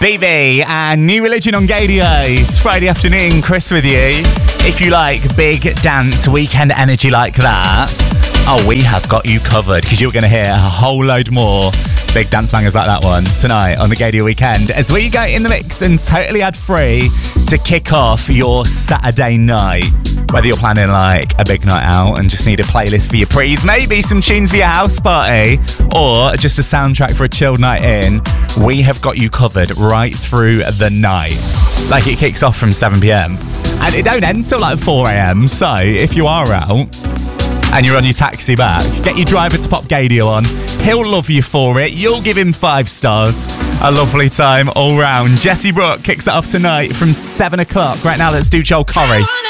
BB and New Religion on Gaydios. Friday afternoon, Chris with you. If you like big dance weekend energy like that, oh, we have got you covered, because you're going to hear a whole load more big dance bangers like that one tonight on the Gaydio weekend as we go in the mix and totally ad free to kick off your Saturday night. Whether you're planning like a big night out and just need a playlist for your prees, maybe some tunes for your house party, or just a soundtrack for a chilled night in, we have got you covered right through the night. Like, it kicks off from 7 p.m. and it don't end till like 4 a.m. So if you are out and you're on your taxi back, get your driver to pop Gaydio on. He'll love you for it. You'll give him 5 stars. A lovely time all round. Jessie Brooke kicks it off tonight from 7 o'clock. Right now, let's do Joel Corry.